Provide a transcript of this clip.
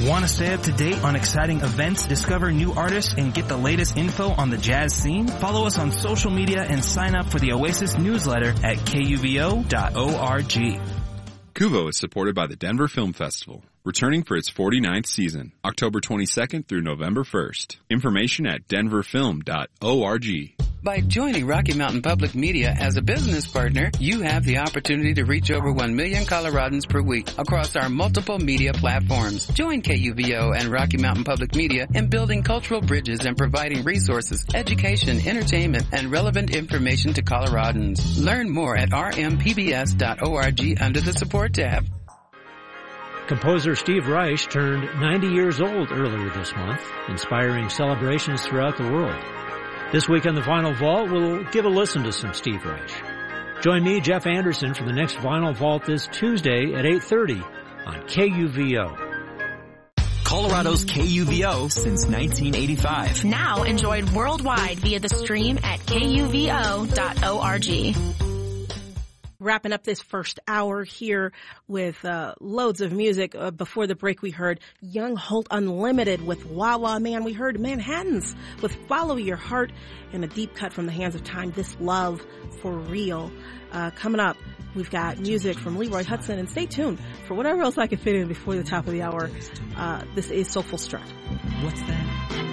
Want to stay up to date on exciting events, discover new artists, and get the latest info on the jazz scene? Follow us on social media and sign up for the Oasis newsletter at kuvo.org. Kuvo is supported by the Denver Film Festival, returning for its 49th season, October 22nd through November 1st. Information at denverfilm.org. By joining Rocky Mountain Public Media as a business partner, you have the opportunity to reach over 1 million Coloradans per week across our multiple media platforms. Join KUVO and Rocky Mountain Public Media in building cultural bridges and providing resources, education, entertainment, and relevant information to Coloradans. Learn more at rmpbs.org under the support tab. Composer Steve Reich turned 90 years old earlier this month, inspiring celebrations throughout the world. This week on the Vinyl Vault, we'll give a listen to some Steve Reich. Join me, Jeff Anderson, for the next Vinyl Vault this Tuesday at 8:30 on KUVO. Colorado's KUVO since 1985. Now enjoyed worldwide via the stream at kuvo.org. Wrapping up this first hour here with loads of music. Before the break, we heard Young Holt Unlimited with Wah Wah Man. We heard Manhattans with Follow Your Heart, and a deep cut from the Hands of Time, This Love for Real. Coming up, we've got music from Leroy Hudson, and stay tuned for whatever else I can fit in before the top of the hour. This is Soulful Strut. What's that?